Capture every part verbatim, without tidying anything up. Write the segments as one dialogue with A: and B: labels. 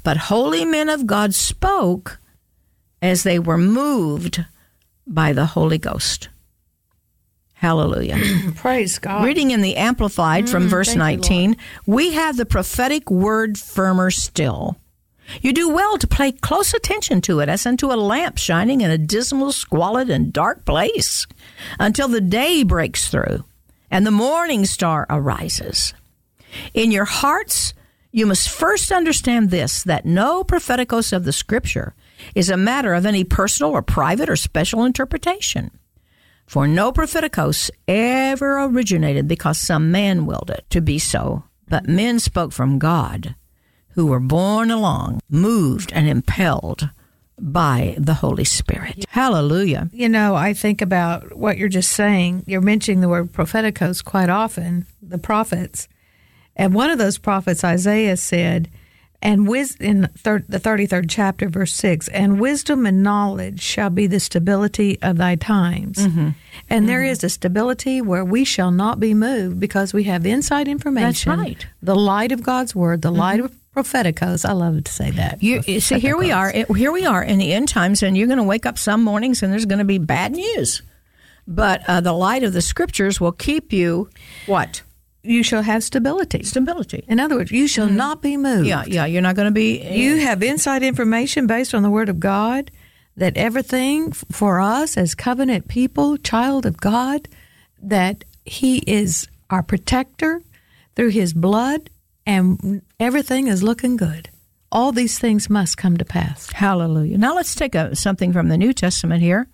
A: but holy men of God spoke as they were moved by the Holy Ghost. Hallelujah.
B: Praise God.
A: Reading in the Amplified from
B: Mm,
A: verse
B: thank you,
A: nineteen,
B: Lord.
A: we have the prophetic word firmer still. You do well to pay close attention to it as unto a lamp shining in a dismal, squalid, and dark place until the day breaks through and the morning star arises. In your hearts, you must first understand this, that no propheticos of the Scripture is a matter of any personal or private or special interpretation. For no propheticos ever originated because some man willed it to be so, but men spoke from God, who were borne along, moved and impelled by the Holy Spirit. Hallelujah.
B: You know, I think about what you're just saying. You're mentioning the word propheticos quite often, the prophets. And one of those prophets, Isaiah, said, and wis- in thir- the thirty-third chapter, verse six, and wisdom and knowledge shall be the stability of thy times. Mm-hmm. And mm-hmm. there is a stability where we shall not be moved because we have inside information.
A: That's right.
B: The light of God's word, the mm-hmm. light of propheticos. I love to say that.
A: You, you see, here we are. Here we are in the end times, and you're going to wake up some mornings and there's going to be bad news. But uh, the light of the Scriptures will keep you, what?
B: You shall have stability.
A: Stability.
B: In other words, you shall mm-hmm. not be moved.
A: Yeah, yeah. You're not going to be. Uh,
B: you have inside information based on the Word of God that everything for us as covenant people, child of God, that He is our protector through His blood, and everything is looking good. All these things must come to pass.
A: Hallelujah. Now let's take a, something from the New Testament here.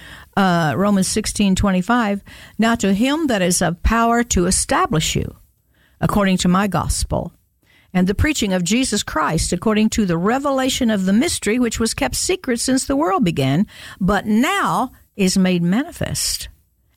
A: Uh, Romans sixteen twenty-five. Now to him that is of power to establish you, according to my gospel, and the preaching of Jesus Christ, according to the revelation of the mystery which was kept secret since the world began, but now is made manifest,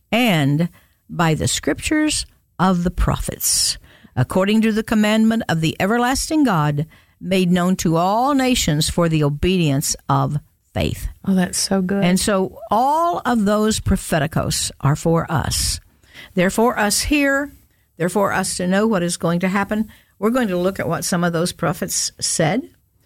A: and by the scriptures of the prophets, according to the commandment of the everlasting God, made known to all nations for the obedience of faith.
B: Oh, that's so good.
A: And so all of those propheticos are for us. They're for us here. They're for us to know what is going to happen. We're going to look at what some of those prophets said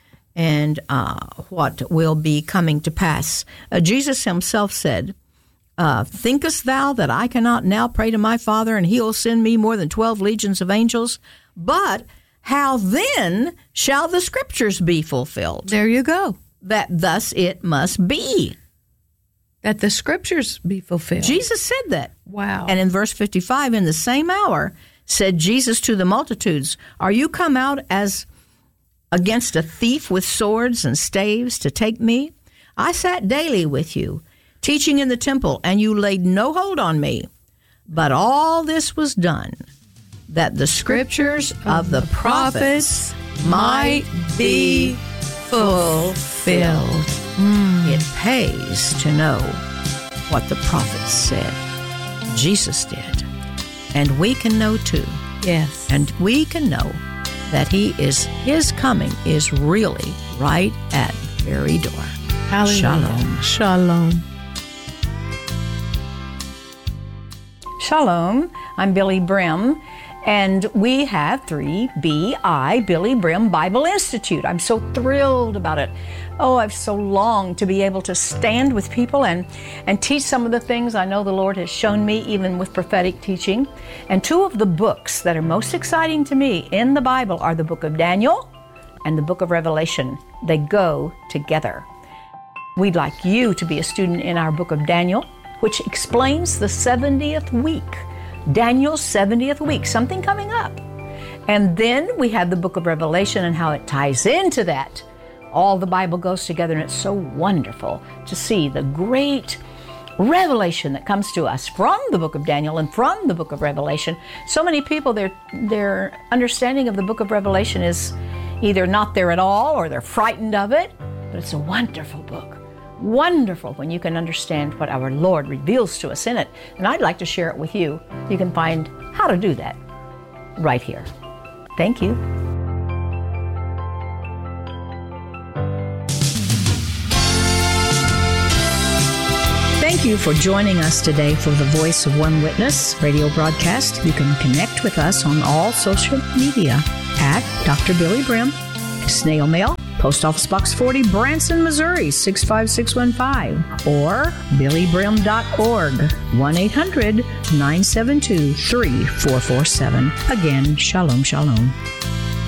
A: and uh, what will be coming to pass. Uh, Jesus himself said, uh, thinkest thou that I cannot now pray to my Father, and he will send me more than twelve legions of angels? But how then shall the scriptures be fulfilled?
B: There you go.
A: That thus it must be.
B: That the scriptures be fulfilled.
A: Jesus said that.
B: Wow.
A: And in verse fifty-five, in the same hour, said Jesus to the multitudes, are you come out as against a thief with swords and staves to take me? I sat daily with you, teaching in the temple, and you laid no hold on me. But all this was done, that the scriptures of the prophets might be fulfilled. Mm. It pays to know what the prophets said. Jesus did. And we can know too.
B: Yes.
A: And we can know that he is, his coming is really right at the very door.
B: Hallelujah.
A: Shalom.
B: Shalom.
A: Shalom. I'm Billy Brim. And we have three B I, Billy Brim Bible Institute. I'm so thrilled about it. Oh, I've so longed to be able to stand with people and, and teach some of the things I know the Lord has shown me, even with prophetic teaching. And two of the books that are most exciting to me in the Bible are the book of Daniel and the book of Revelation. They go together. We'd like you to be a student in our book of Daniel, which explains the seventieth week. Daniel's seventieth week, something coming up. And then we have the book of Revelation and how it ties into that. All the Bible goes together, and it's so wonderful to see the great revelation that comes to us from the book of Daniel and from the book of Revelation. So many people, their their understanding of the book of Revelation is either not there at all or they're frightened of it, but it's a wonderful book. Wonderful when you can understand what our Lord reveals to us in it. And I'd like to share it with you. You can find how to do that right here. Thank you. Thank you for joining us today for the Voice of One Witness radio broadcast. You can connect with us on all social media at Doctor Billy Brim, snail mail, Post Office Box forty, Branson, Missouri, six five six one five, or billy brim dot org, one eight hundred nine seven two three four four seven. Again, shalom, shalom.